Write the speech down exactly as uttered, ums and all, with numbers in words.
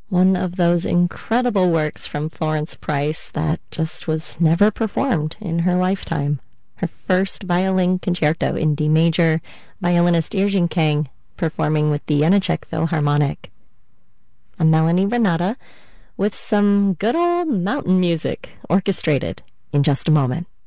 One of those incredible works from Florence Price that just was never performed in her lifetime. Her first violin concerto in D major, violinist Irving Kang performing with the Janáček Philharmonic. I'm Melanie Renata with some good old mountain music orchestrated in just a moment.